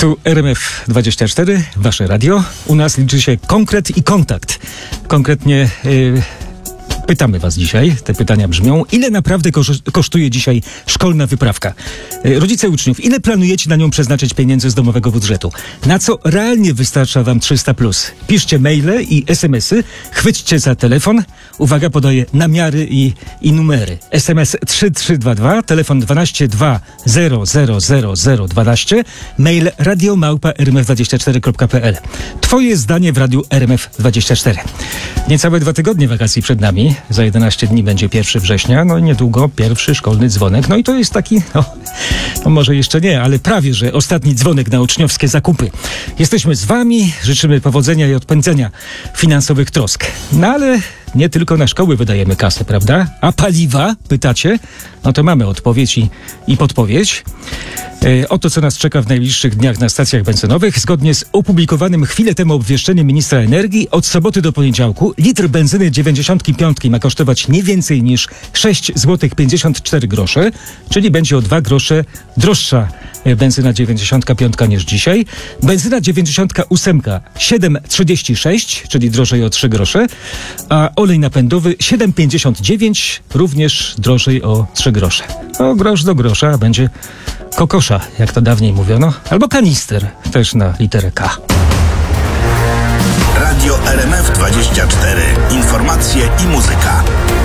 Tu RMF24, wasze radio. U nas liczy się konkret i kontakt. Konkretnie pytamy was dzisiaj, te pytania brzmią: ile naprawdę kosztuje dzisiaj szkolna wyprawka? Rodzice uczniów, ile planujecie na nią przeznaczyć pieniędzy z domowego budżetu? Na co realnie wystarcza wam 300+? Piszcie maile i SMS-y, chwyćcie za telefon. Uwaga, podaję namiary i numery. SMS 3322, telefon 12 2 000 012, mail radio@rmf24.pl. Twoje zdanie w radiu RMF24. Niecałe 2 tygodnie wakacji przed nami. Za 11 dni będzie 1 września, no i niedługo pierwszy szkolny dzwonek. No i to jest taki, no może jeszcze nie, ale prawie, że ostatni dzwonek na uczniowskie zakupy. Jesteśmy z wami, życzymy powodzenia i odpędzenia finansowych trosk. No ale nie tylko na szkoły wydajemy kasę, prawda? A paliwa, pytacie? No to mamy odpowiedź i podpowiedź. Oto co nas czeka w najbliższych dniach na stacjach benzynowych. Zgodnie z opublikowanym chwilę temu obwieszczeniem ministra energii, od soboty do poniedziałku litr benzyny 95 ma kosztować nie więcej niż 6,54 zł, czyli będzie o 2 grosze droższa benzyna 95 niż dzisiaj. Benzyna 98 7,36, czyli drożej o 3 grosze, a olej napędowy 7,59, również drożej o 3 grosze. No grosz do grosza będzie kokosza, jak to dawniej mówiono, albo kanister, też na literę K. Radio RMF24. Informacje i muzyka.